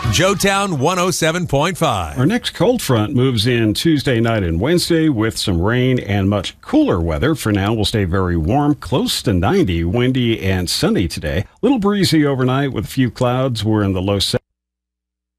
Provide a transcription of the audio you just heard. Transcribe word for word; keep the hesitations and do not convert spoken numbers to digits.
Joetown one oh seven point five. Our next cold front moves in Tuesday night and Wednesday with some rain and much cooler weather. For now, we'll stay very warm, close to ninety, windy and sunny today. Little breezy overnight with a few clouds. We're in the low